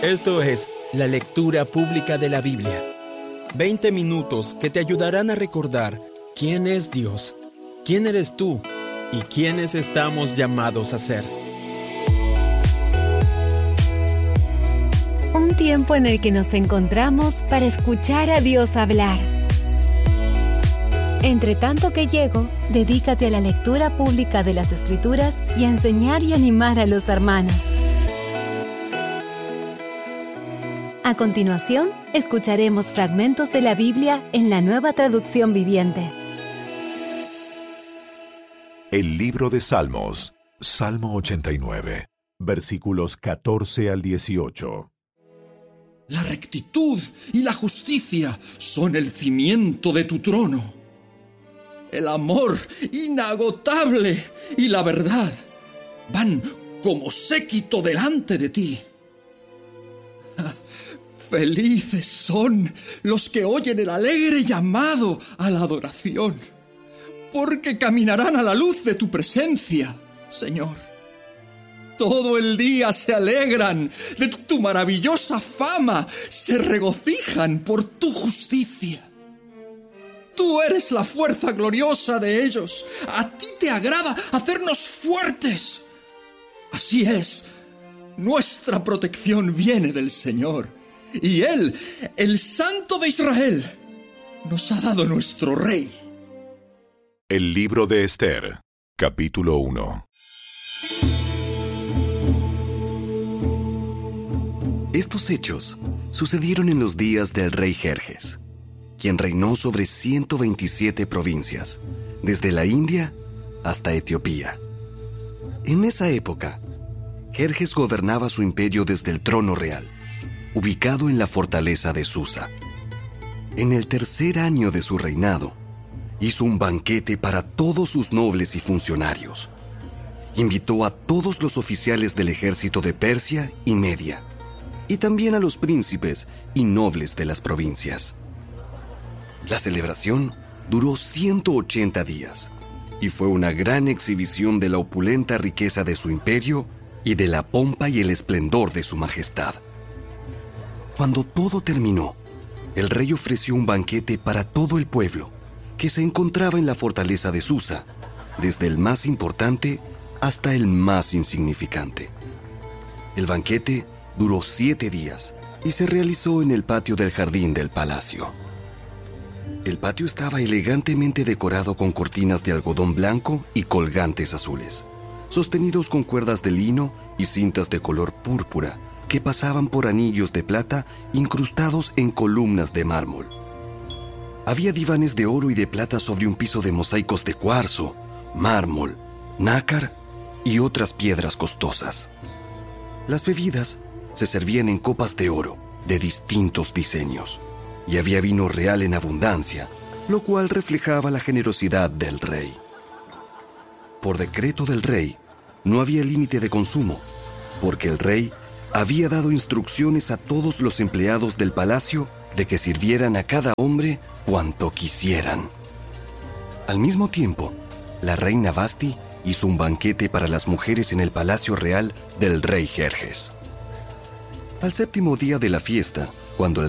Esto es la lectura pública de la Biblia. 20 minutos que te ayudarán a recordar quién es Dios, quién eres tú y quiénes estamos llamados a ser. Un tiempo en el que nos encontramos para escuchar a Dios hablar. Entre tanto que llego, dedícate a la lectura pública de las Escrituras y a enseñar y animar a los hermanos. A continuación, escucharemos fragmentos de la Biblia en la Nueva Traducción Viviente. El libro de Salmos, Salmo 89, versículos 14 al 18. La rectitud y la justicia son el cimiento de tu trono. El amor inagotable y la verdad van como séquito delante de ti. Felices son los que oyen el alegre llamado a la adoración, porque caminarán a la luz de tu presencia, Señor. Todo el día se alegran de tu maravillosa fama, se regocijan por tu justicia. Tú eres la fuerza gloriosa de ellos. A ti te agrada hacernos fuertes. Así es, nuestra protección viene del Señor. Y Él, el Santo de Israel, nos ha dado nuestro Rey. El libro de Esther, capítulo 1. Estos hechos sucedieron en los días del rey Jerjes, quien reinó sobre 127 provincias, desde la India hasta Etiopía. En esa época, Jerjes gobernaba su imperio desde el trono real, ubicado en la fortaleza de Susa. En el tercer año de su reinado, hizo un banquete para todos sus nobles y funcionarios. Invitó a todos los oficiales del ejército de Persia y Media, y también a los príncipes y nobles de las provincias. La celebración duró 180 días y fue una gran exhibición de la opulenta riqueza de su imperio y de la pompa y el esplendor de su majestad. Cuando todo terminó, el rey ofreció un banquete para todo el pueblo que se encontraba en la fortaleza de Susa, desde el más importante hasta el más insignificante. El banquete duró 7 días y se realizó en el patio del jardín del palacio. El patio estaba elegantemente decorado con cortinas de algodón blanco y colgantes azules, sostenidos con cuerdas de lino y cintas de color púrpura que pasaban por anillos de plata incrustados en columnas de mármol. Había divanes de oro y de plata sobre un piso de mosaicos de cuarzo, mármol, nácar y otras piedras costosas. Las bebidas se servían en copas de oro de distintos diseños, y había vino real en abundancia, lo cual reflejaba la generosidad del rey. Por decreto del rey, no había límite de consumo, porque el rey había dado instrucciones a todos los empleados del palacio de que sirvieran a cada hombre cuanto quisieran. Al mismo tiempo, la reina Vasti hizo un banquete para las mujeres en el palacio real del rey Jerjes. Al séptimo día de la fiesta, cuando el